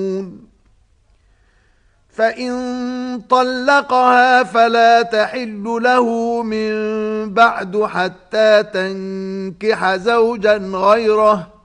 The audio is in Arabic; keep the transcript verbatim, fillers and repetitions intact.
فإن طلقها فلا تحل له من بعد حتى تنكح زوجا غيره